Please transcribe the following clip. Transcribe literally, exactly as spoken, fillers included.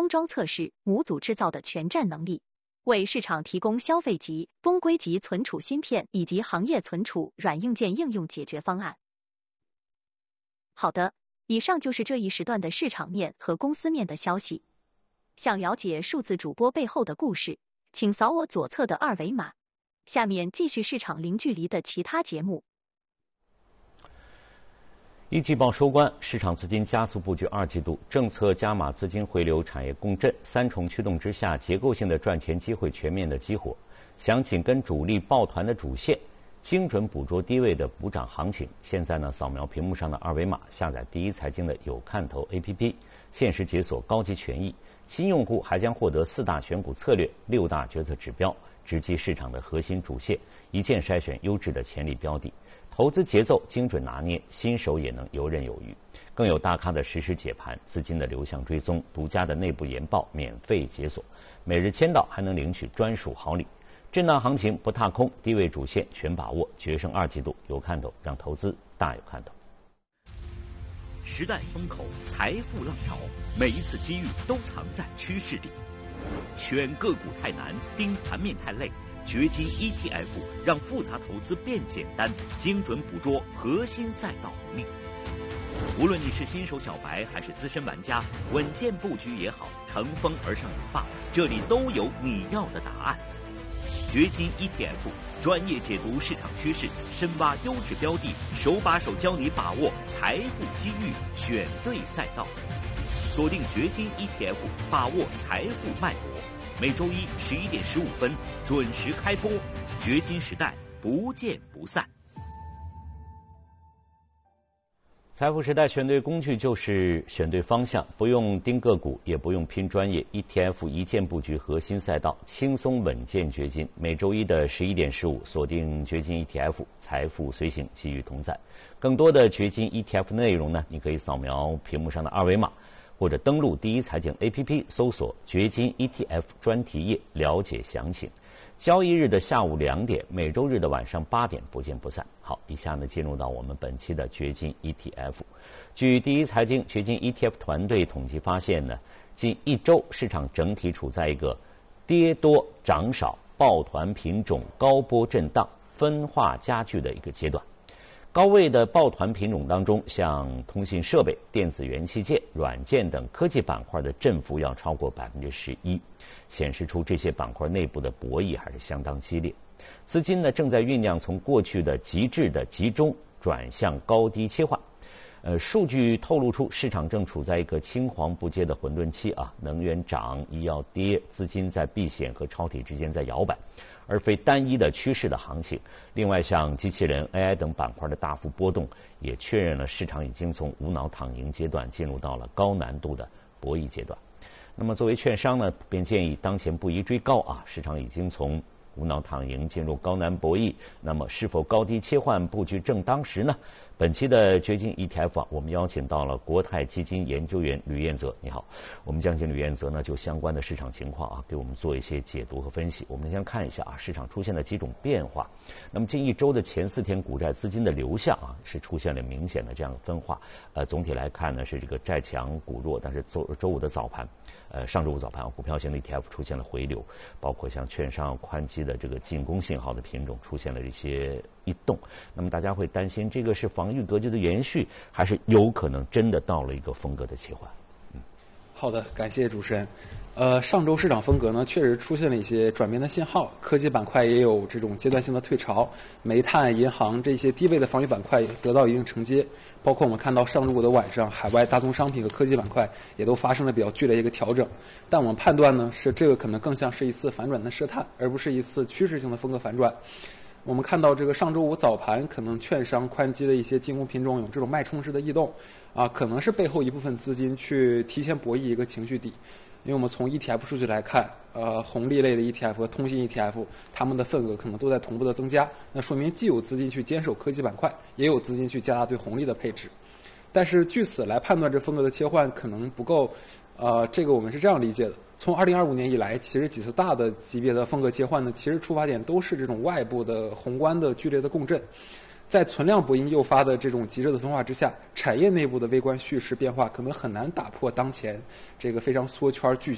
装测试模组制造的全站能力，为市场提供消费级、中规级存储芯片以及行业存储软硬件应用解决方案。好的，以上就是这一时段的市场面和公司面的消息。想了解数字主播背后的故事，请扫我左侧的二维码。下面继续市场零距离的其他节目。 一季报收官，市场资金加速布局二季度，政策加码资金回流，产业共振，三重驱动之下，结构性的赚钱机会全面的激活。想紧跟主力抱团的主线，精准捕捉低位的补涨行情。现在呢，扫描屏幕上的二维码，下载第一财经的有看头 A P P， 限时解锁高级权益。新用户还将获得四大选股策略、六大决策指标，直击市场的核心主线，一键筛选优质的潜力标的。投资节奏精准拿捏，新手也能游刃有余。更有大咖的实时解盘、资金的流向追踪、独家的内部研报免费解锁，每日签到还能领取专属好礼。震荡行情不踏空，低位主线全把握，决胜二季度有看头，让投资大有看头。 时代风口，财富浪潮，每一次机遇都藏在趋势里。选个股太难，盯盘面太累。掘金 E T F 让复杂投资变简单，精准捕捉核心赛道红利。无论你是新手小白还是资深玩家，稳健布局也好，乘风而上也罢，这里都有你要的答案。掘金 E T F 专业解读市场趋势，深挖优质标的，手把手教你把握财富机遇，选对赛道。锁定掘金 E T F， 把握财富脉搏。每周一十一点十五分准时开播，掘金时代不见不散。 财富时代选对工具就是选对方向，不用盯个股，也不用拼专业 ，E T F 一键布局核心赛道，轻松稳健掘金。每周一的十一点十五，锁定掘金 E T F， 财富随行，机遇同在。更多的掘金 E T F 内容呢，你可以扫描屏幕上的二维码。或者登录第一财经 A P P 搜索掘金 E T F 专题页了解详情。交易日的下午两点，每周日的晚上八点，不见不散。好，以下呢进入到我们本期的掘金 E T F。据第一财经掘金 E T F 团队统计发现呢，近一周市场整体处在一个跌多涨少、抱团品种高波震荡、分化加剧的一个阶段。高位的抱团品种当中，像通信设备、电子元器件、软件等科技板块的振幅要超过百分之十一，显示出这些板块内部的博弈还是相当激烈。资金呢正在酝酿从过去的极致的集中转向高低切换。呃，数据透露出市场正处在一个青黄不接的混沌期啊，能源涨，医药跌，资金在避险和抄底之间在摇摆。而非单一的趋势的行情。另外，像机器人、A I 等板块的大幅波动，也确认了市场已经从无脑躺赢阶段进入到了高难度的博弈阶段。那么，作为券商呢，普遍建议当前不宜追高啊，市场已经从无脑躺赢进入高难博弈，那么是否高低切换布局正当时呢？本期的掘金 E T F 啊，我们邀请到了国泰基金研究员吕彦泽，你好。我们将请吕彦泽呢就相关的市场情况啊，给我们做一些解读和分析。我们先看一下啊，市场出现了几种变化。那么近一周的前四天，股债资金的流向啊，是出现了明显的这样的分化。呃，总体来看呢，是这个债强股弱，但是周周五的早盘，呃，上周五早盘股票型的 E T F 出现了回流，包括像券商、宽基的这个进攻信号的品种出现了一些异动。那么大家会担心这个是防御格局的延续，还是有可能真的到了一个风格的切换？ 嗯，好的，感谢主持人。呃，上周市场风格呢，确实出现了一些转变的信号，科技板块也有这种阶段性的退潮，煤炭、银行这些低位的防御板块也得到一定承接，包括我们看到上周五的晚上，海外大宗商品和科技板块也都发生了比较剧烈的一个调整。但我们判断呢，是这个可能更像是一次反转的试探，而不是一次趋势性的风格反转。我们看到这个上周五早盘，可能券商、宽基的一些进攻品种有这种脉冲式的异动，啊，可能是背后一部分资金去提前博弈一个情绪底。因为我们从 E T F 数据来看，呃，红利类的 E T F 和通信 E T F， 它们的份额可能都在同步的增加，那说明既有资金去坚守科技板块，也有资金去加大对红利的配置。但是据此来判断这风格的切换可能不够，呃，这个我们是这样理解的。从二零二五年以来，其实几次大的级别的风格切换呢，其实出发点都是这种外部的宏观的剧烈的共振。在存量博弈诱发的这种极致的分化之下，产业内部的微观叙事变化可能很难打破当前这个非常缩圈聚